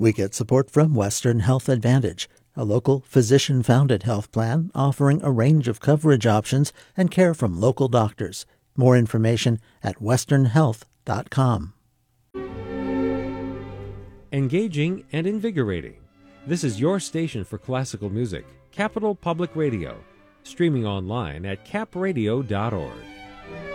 We get support from Western Health Advantage, a local physician-founded health plan offering a range of coverage options and care from local doctors. More information at westernhealth.com. Engaging and invigorating. This is your station for classical music, Capital Public Radio, streaming online at capradio.org.